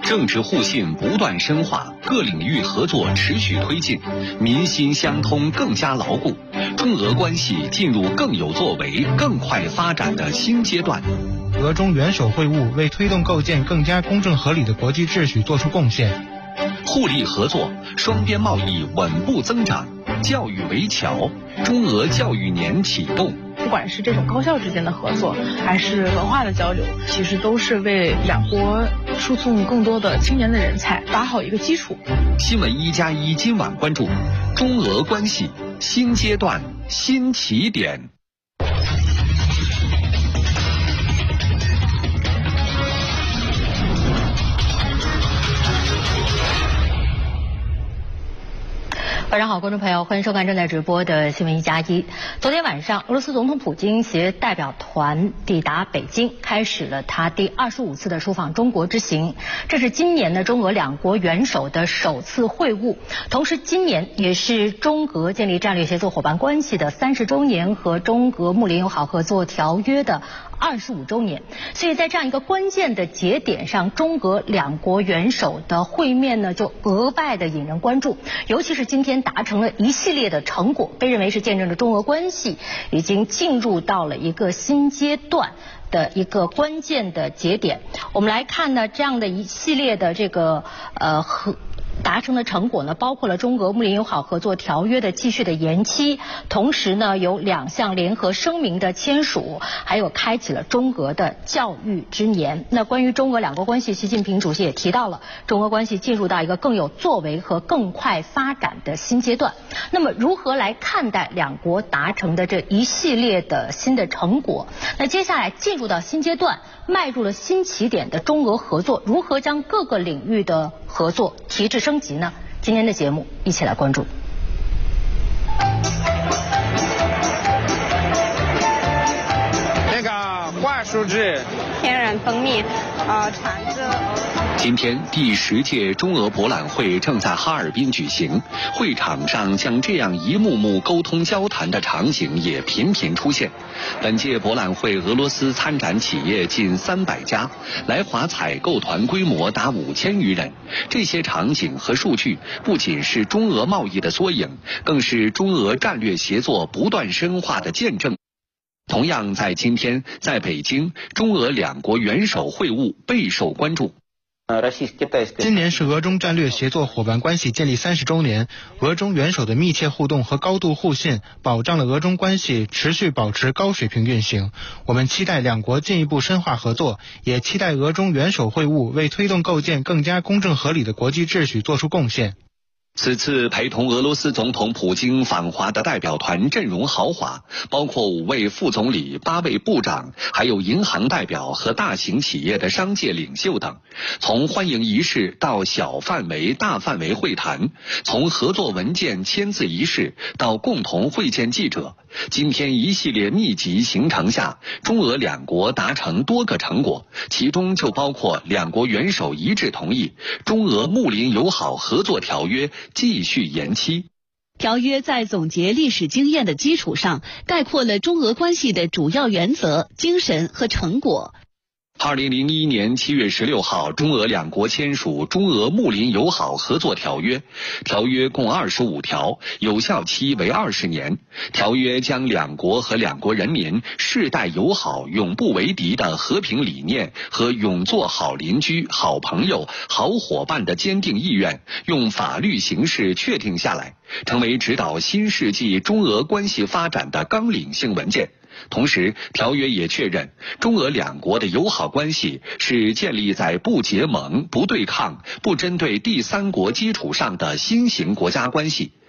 政治互信不断深化，各领域合作持续推进，民心相通更加牢固，中俄关系进入更有作为、更快发展的新阶段。 俄中元首会晤为推动构建更加公正合理的国际秩序做出贡献。 互利合作，双边贸易稳步增长，教育为桥，中俄教育年启动。 不管是这种高校之间的合作，还是文化的交流，其实都是为两国输送更多的青年的人才打好一个基础。 新闻1+1今晚关注中俄关系新阶段新起点。 晚上好，观众朋友，欢迎收看正在直播的新闻1+1。昨天晚上，俄罗斯总统普京携代表团抵达北京，开始了他第25次的出访中国之行。这是今年的中俄两国元首的首次会晤，同时今年也是中俄建立战略协作伙伴关系的30周年和中俄睦邻友好合作条约的25周年。所以在这样一个关键的节点上，中俄两国元首的会面呢，就额外的引人关注，尤其是今天达成了一系列的成果，被认为是见证着中俄关系已经进入到了一个新阶段的一个关键的节点。我们来看呢，这样的一系列的这个达成的成果呢，包括了中俄睦邻友好合作条约的继续的延期，同时呢有2项联合声明的签署，还有开启了中俄的教育之年。那关于中俄两国关系，习近平主席也提到了中俄关系进入到一个更有作为和更快发展的新阶段。那么如何来看待两国达成的这一系列的新的成果？那接下来进入到新阶段，迈入了新起点的中俄合作，如何将各个领域的合作提质升级呢？今天的节目一起来关注。 那个桦树脂、 天然蜂蜜，产自。 今天第10届中俄博览会正在哈尔滨举行，会场上像这样一幕幕沟通交谈的场景也频频出现。本届博览会俄罗斯参展企业近300家，来华采购团规模达5000余人。这些场景和数据不仅是中俄贸易的缩影，更是中俄战略协作不断深化的见证。同样在今天，在北京，中俄两国元首会晤备受关注。 今年是俄中战略协作伙伴关系建立30周年，俄中元首的密切互动和高度互信，保障了俄中关系持续保持高水平运行。我们期待两国进一步深化合作，也期待俄中元首会晤为推动构建更加公正合理的国际秩序做出贡献。 此次陪同俄罗斯总统普京访华的代表团阵容豪华，包括5位副总理、8位部长，还有银行代表和大型企业的商界领袖等。从欢迎仪式到小范围、大范围会谈，从合作文件签字仪式到共同会见记者，今天一系列密集行程下，中俄两国达成多个成果，其中就包括两国元首一致同意中俄睦邻友好合作条约继续延期。 条约在总结历史经验的基础上，概括了中俄关系的主要原则、精神和成果。 2001年7月16号，中俄两国签署中俄睦邻友好合作条约，条约共25条，有效期为20年。条约将两国和两国人民世代友好、永不为敌的和平理念和永做好邻居、好朋友、好伙伴的坚定意愿，用法律形式确定下来，成为指导新世纪中俄关系发展的纲领性文件。同时，条约也确认，中俄两国的友好关系是建立在不结盟、不对抗、不针对第三国基础上的新型国家关系，